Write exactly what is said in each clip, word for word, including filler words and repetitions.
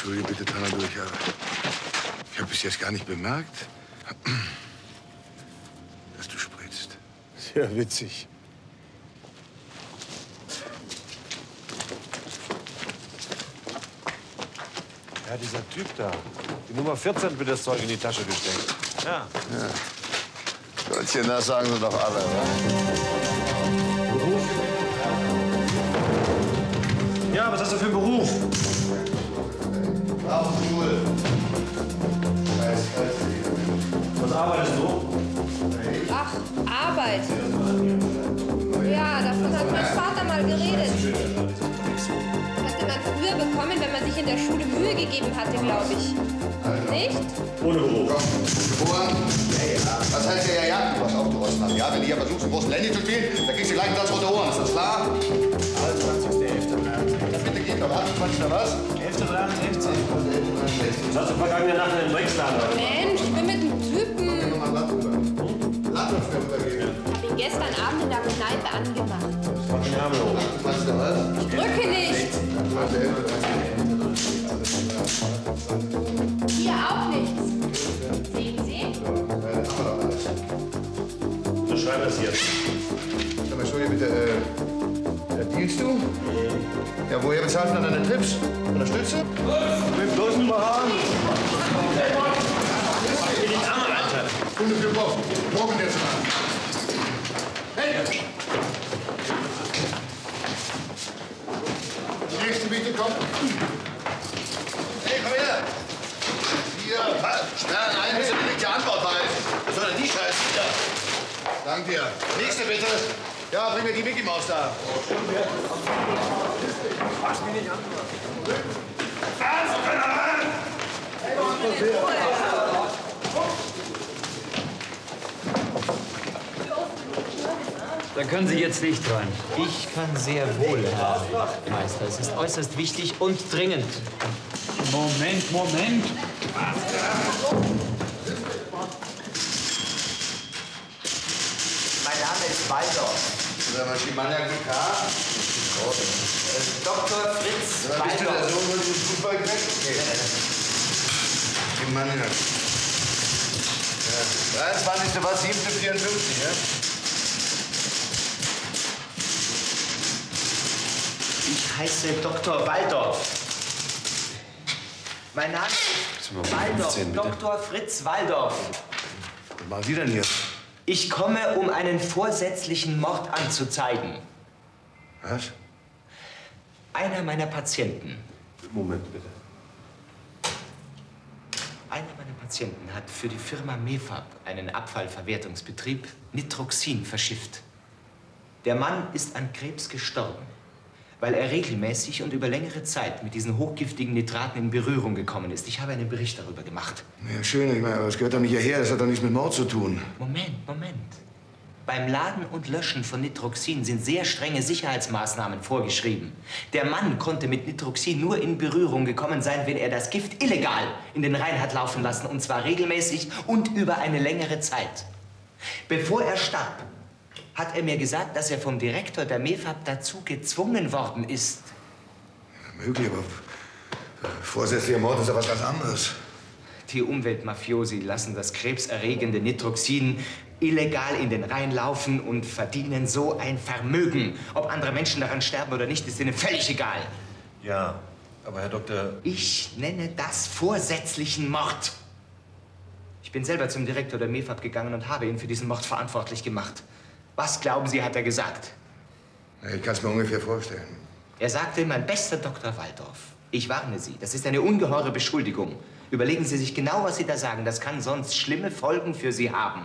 Entschuldige bitte, Tanador, ich, ich habe bis jetzt gar nicht bemerkt, dass du spritzt. Sehr witzig. Ja, dieser Typ da. Die Nummer vierzehn wird das Zeug in die Tasche gesteckt. Ja. Ja. Gottchen, das sagen sie doch alle, ne? Beruf? Ja, was hast du für einen Beruf? Auf dem Stuhl. Was arbeitest du? Ach, Arbeit. Ja, davon hat mein Vater mal geredet. Hatte man früher bekommen, wenn man sich in der Schule Mühe gegeben hatte, glaube ich. Nicht? Ohne Beruf. Geboren? Ja, ja. Was heißt ja, ja, ja? Du hast auch Rossmann. Ja, wenn du hier versuchst, einen großen Handy zu spielen, dann kriegst du gleich einen Satz rote Ohren. Ist das klar? einundzwanzigster elfter Ja, bitte geht doch. achtundzwanzigster was? elfter dreiundsechzig. Was hast du vergangene Nacht in den Drecksladen? Mensch, ich bin mit einem Typen. Nochmal Blatt rüber. Blatt rübergehen. Ich hab ihn gestern Abend in der Kneipe angemacht. Mach den Ärmel hoch. achtundzwanzigster was? Ich drücke nicht. Hier auch nichts. Sehen Sie? So schreib das hier. Sag mal, Entschuldige bitte, äh, äh, dealst du? Ja, woher bezahlst du dann deine Trips? Von der Stütze? Mit bloßen Überhaben. In den Arm, Alter. Kunde für Bob. Morgen jetzt mal. Hey! Die nächste bitte, komm. Hey, komm her! Hier, sperren ein, bis du nicht die Antwort weißt. Was soll denn die Scheiße hier? Dank dir. Nächste bitte. Ja, bring mir die Mickey Maus da. Fass mich nicht an. Da können Sie jetzt Licht rein. Ich kann sehr wohl, Herr Meister. Es ist äußerst wichtig und dringend. Moment, Moment. Mein Name ist Walter. Sag mal, Schimania G K? Doktor Fritz Bist du der Walter. Sohn von diesem Fußballknecht? Nee. Schimania. Ja. dreiundzwanzigster was? siebter vierundfünfzig, ja? Ich heiße Doktor Waldorf. Mein Name ist Waldorf. Doktor Fritz Waldorf. Was machen Sie denn hier? Ich komme, um einen vorsätzlichen Mord anzuzeigen. Was? Einer meiner Patienten. Moment, bitte. Einer meiner Patienten hat für die Firma Mefab, einen Abfallverwertungsbetrieb, Nitroxin verschifft. Der Mann ist an Krebs gestorben, weil er regelmäßig und über längere Zeit mit diesen hochgiftigen Nitraten in Berührung gekommen ist. Ich habe einen Bericht darüber gemacht. Ja, schön, ich meine, aber das gehört doch nicht hierher, das hat doch nichts mit Mord zu tun. Moment, Moment. Beim Laden und Löschen von Nitroxin sind sehr strenge Sicherheitsmaßnahmen vorgeschrieben. Der Mann konnte mit Nitroxin nur in Berührung gekommen sein, wenn er das Gift illegal in den Rhein hat laufen lassen, und zwar regelmäßig und über eine längere Zeit. Bevor er starb, hat er mir gesagt, dass er vom Direktor der Mefab dazu gezwungen worden ist. Ja, möglich, aber äh, vorsätzlicher Mord ist ja was ganz anderes. Die Umweltmafiosi lassen das krebserregende Nitroxin illegal in den Rhein laufen und verdienen so ein Vermögen. Ob andere Menschen daran sterben oder nicht, ist ihnen völlig egal. Ja, aber Herr Doktor... Ich nenne das vorsätzlichen Mord. Ich bin selber zum Direktor der Mefab gegangen und habe ihn für diesen Mord verantwortlich gemacht. Was glauben Sie, hat er gesagt? Ja, ich kann es mir ungefähr vorstellen. Er sagte, mein bester Doktor Waldorf, ich warne Sie, das ist eine ungeheure Beschuldigung. Überlegen Sie sich genau, was Sie da sagen. Das kann sonst schlimme Folgen für Sie haben.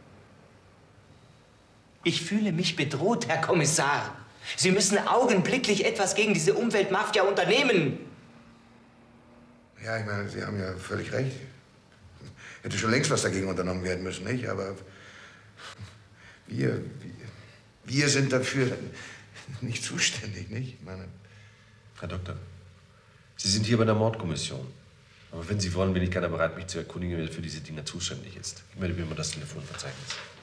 Ich fühle mich bedroht, Herr Kommissar. Sie müssen augenblicklich etwas gegen diese Umweltmafia unternehmen. Ja, ich meine, Sie haben ja völlig recht. Hätte schon längst was dagegen unternommen werden müssen, nicht? Aber wir, wir, wir sind dafür nicht zuständig, nicht? Ich meine... Herr Doktor, Sie sind hier bei der Mordkommission. Aber wenn Sie wollen, bin ich gerne bereit, mich zu erkundigen, wer für diese Dinge zuständig ist. Ich melde mir mal das Telefonverzeichnis.